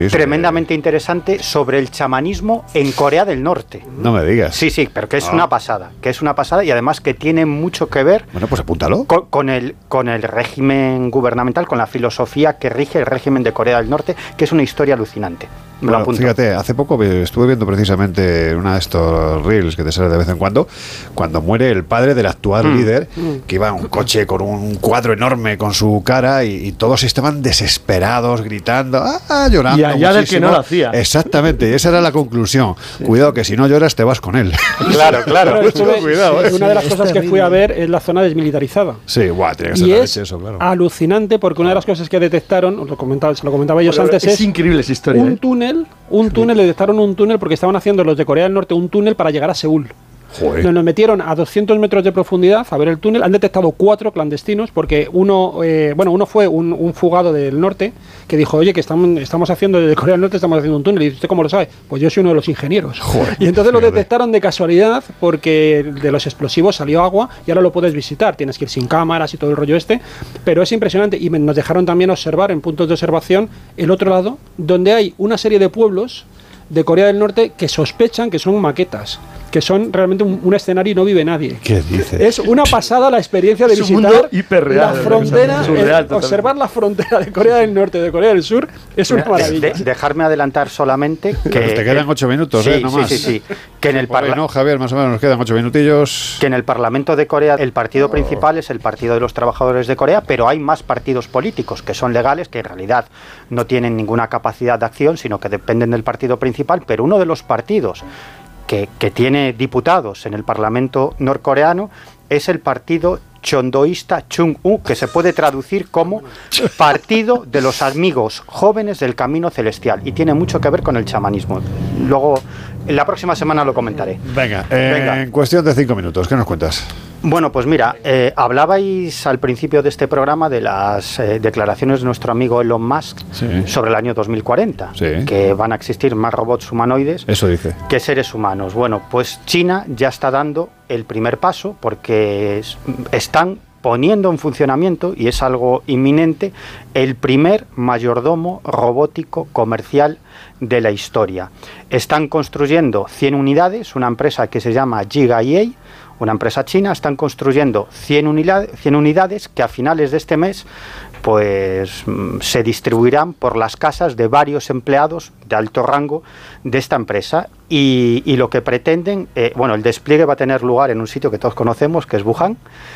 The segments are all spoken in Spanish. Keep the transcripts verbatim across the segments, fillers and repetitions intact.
tremendamente interesante sobre el chamanismo en Corea del Norte. No me digas. Sí, sí, pero que es Ah. una pasada, que es una pasada y además que tiene mucho que ver. Bueno, pues apúntalo. Con, con, el, con el régimen gubernamental, con la filosofía que rige el régimen de Corea del Norte, que es una historia alucinante. Me Bueno, lo apunto. fíjate, hace poco estuve viendo precisamente una de estos reels que te sale de vez en cuando, cuando muere el padre del actual Mm. líder, que iba en un coche con un cuadro enorme con su cara y, y todos estaban desesperados, gritando, ah, llorando. Y allá del que muchísimo. no lo hacía. Exactamente, y esa era la conclusión. Cuidado que si no lloras te vas con él. Claro, claro. Pero estuve- Cuidado, ¿eh? una de las Es cosas que terrible. fui a ver es la zona desmilitarizada. Sí, guau, tiene que ser Y la es leche eso, claro. alucinante porque una de las cosas que detectaron, os lo comentaba, se lo comentaba ellos Bueno, antes, es es increíble esa historia. un ¿eh? túnel, un túnel, le detectaron un túnel porque estaban haciendo los de Corea del Norte un túnel para llegar a Seúl. Joder. Nos, nos metieron a doscientos metros de profundidad a ver el túnel. Han detectado cuatro clandestinos porque uno, eh, bueno, uno fue un, un fugado del norte que dijo, oye, que estamos, estamos haciendo desde Corea del Norte estamos haciendo un túnel. Y ¿usted cómo lo sabe? Pues yo soy uno de los ingenieros. Joder, y entonces lo fíjate. detectaron de casualidad porque de los explosivos salió agua y ahora lo puedes visitar. Tienes que ir sin cámaras y todo el rollo este. Pero es impresionante y me- nos dejaron también observar en puntos de observación el otro lado donde hay una serie de pueblos de Corea del Norte que sospechan que son maquetas, que son realmente un, un escenario y no vive nadie. ¿Qué dices? Es una pasada la experiencia de Es un visitar mundo hiperreal, la frontera, surreal, el- totalmente. observar la frontera de Corea del Norte y de Corea del Sur es una De- maravilla. de- dejarme adelantar solamente que Pero te quedan ocho minutos, sí, ¿eh? No sí, más. sí, sí. Que en el Por ahí, parla- ¿no, Javier? Más o menos nos quedan ocho minutillos. que en el Parlamento de Corea el partido principal es el Partido de los Trabajadores de Corea, pero hay más partidos políticos que son legales, que en realidad no tienen ninguna capacidad de acción, sino que dependen del partido principal, pero uno de los partidos que, que tiene diputados en el Parlamento norcoreano es el partido chondoísta Chung-U, que se puede traducir como Partido de los Amigos Jóvenes del Camino Celestial, y tiene mucho que ver con el chamanismo. Luego, en la próxima semana lo comentaré. Venga, eh, Venga. en cuestión de cinco minutos, ¿qué nos cuentas? Bueno, pues mira, eh, hablabais al principio de este programa de las eh, declaraciones de nuestro amigo Elon Musk Sí. sobre el año dos mil cuarenta, Sí. que van a existir más robots humanoides Eso dice. que seres humanos. Bueno, pues China ya está dando el primer paso porque es- están poniendo en funcionamiento, y es algo inminente, el primer mayordomo robótico comercial de la historia. Están construyendo cien unidades, una empresa que se llama Giga E A, una empresa china, están construyendo cien, unidad- cien unidades que a finales de este mes pues mm, se distribuirán por las casas de varios empleados de alto rango de esta empresa, y, y lo que pretenden, eh, bueno, el despliegue va a tener lugar en un sitio que todos conocemos, que es Wuhan,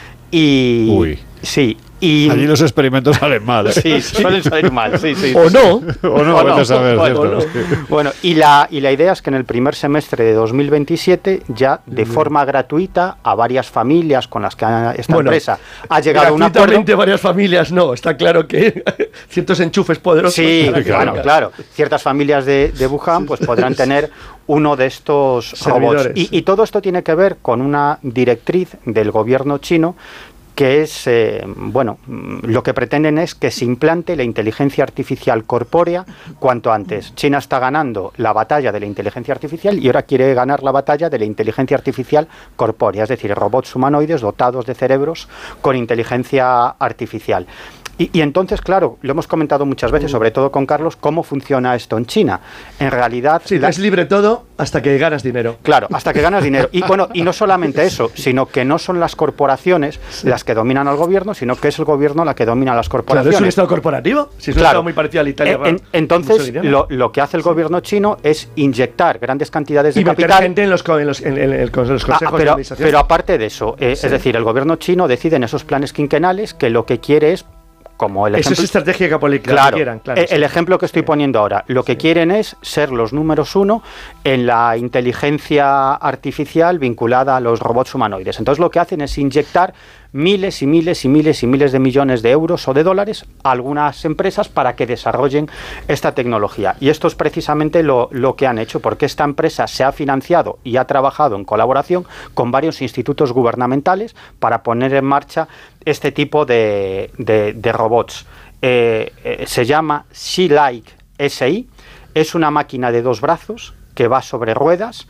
y Uy. sí, y Allí los experimentos salen mal, ¿eh? sí, suelen salir mal, sí, sí. O no. O no, O vete no, a saber, bueno, ¿cierto? o no. Bueno, y la, y la idea es que en el primer semestre de dos mil veintisiete, ya de forma gratuita, a varias familias con las que ha- esta Bueno, empresa ha llegado a un acuerdo. gratuitamente varias familias no, está claro que ciertos enchufes poderosos. Sí, para que claro, venga. claro. Ciertas familias de, de Wuhan pues podrán tener uno de estos robots. Servidores. Y, y todo esto tiene que ver con una directriz del gobierno chino que es, eh, bueno, mm, lo que pretenden es que se implante la inteligencia artificial corpórea cuanto antes. China está ganando la batalla de la inteligencia artificial y ahora quiere ganar la batalla de la inteligencia artificial corpórea, es decir, robots humanoides dotados de cerebros con inteligencia artificial. Y, y entonces, claro, lo hemos comentado muchas veces, sobre todo con Carlos, cómo funciona esto en China. En realidad... Sí, la- es libre todo hasta que ganas dinero. Claro, hasta que ganas dinero. Y bueno, y no solamente eso, sino que no son las corporaciones las que dominan al gobierno, sino que es el gobierno la que domina las Claro, corporaciones. es un estado corporativo. Si es un Claro. estado muy parecido a Italia. En- en- entonces, lo, lo que hace el gobierno chino es inyectar grandes cantidades de y meter capital. gente en los, co- en los, en, en- en los consejos Ah, de pero, administración. pero aparte de eso, eh, Sí. es decir, el gobierno chino decide en esos planes quinquenales que lo que quiere es, como el Eso ejemplo... es estrategia geopolítica. Claro, que quieran, claro, eh, sí. el ejemplo que estoy poniendo ahora, lo que quieren es ser los números uno en la inteligencia artificial vinculada a los robots humanoides. Entonces lo que hacen es inyectar miles y miles y miles y miles de millones de euros o de dólares a algunas empresas para que desarrollen esta tecnología. Y esto es precisamente lo, lo que han hecho, porque esta empresa se ha financiado y ha trabajado en colaboración con varios institutos gubernamentales para poner en marcha este tipo de, de, de robots. Eh, eh, se llama Sea-Like S I, es una máquina de dos brazos que va sobre ruedas.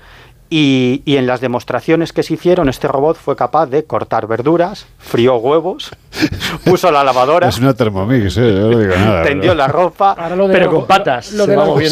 Y, y en las demostraciones que se hicieron, este robot fue capaz de cortar verduras, frió huevos, puso la lavadora, Es una Thermomix, ¿eh? Yo no digo nada. tendió pero- la ropa. Ahora lo de Pero la- con patas, Lo se de va la, moviendo.